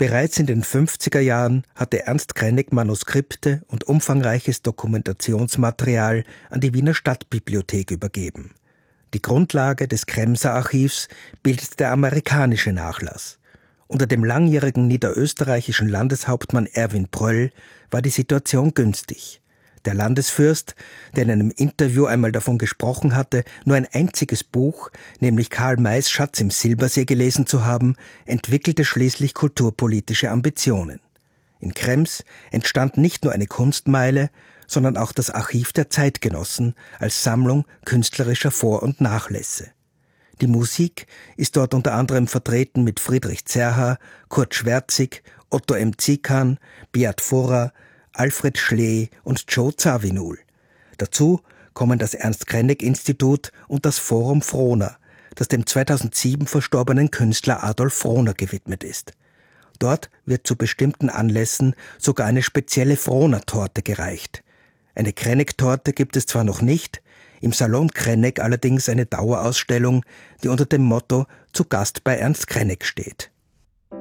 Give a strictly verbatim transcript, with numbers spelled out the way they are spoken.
Bereits in den fünfziger Jahren hatte Ernst Krenek Manuskripte und umfangreiches Dokumentationsmaterial an die Wiener Stadtbibliothek übergeben. Die Grundlage des Kremser Archivs bildet der amerikanische Nachlass. Unter dem langjährigen niederösterreichischen Landeshauptmann Erwin Pröll war die Situation günstig. Der Landesfürst, der in einem Interview einmal davon gesprochen hatte, nur ein einziges Buch, nämlich Karl Mays Schatz im Silbersee gelesen zu haben, entwickelte schließlich kulturpolitische Ambitionen. In Krems entstand nicht nur eine Kunstmeile, sondern auch das Archiv der Zeitgenossen als Sammlung künstlerischer Vor- und Nachlässe. Die Musik ist dort unter anderem vertreten mit Friedrich Zerha, Kurt Schwärzig, Otto M. Zikan, Beat Vorer, Alfred Schlee und Joe Zawinul. Dazu kommen das Ernst-Krenek-Institut und das Forum Frohner, das dem zweitausendsieben verstorbenen Künstler Adolf Frohner gewidmet ist. Dort wird zu bestimmten Anlässen sogar eine spezielle Frohner-Torte gereicht. Eine Krenek-Torte gibt es zwar noch nicht, im Salon Krenek allerdings eine Dauerausstellung, die unter dem Motto »Zu Gast bei Ernst Krenek« steht.